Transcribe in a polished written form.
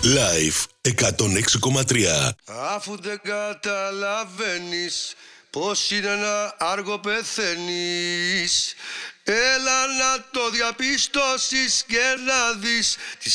Live 106,3. Αφού δεν καταλαβαίνεις πως είναι ένα άργο πεθαίνεις, έλα να το διαπιστώσεις και να δεις τις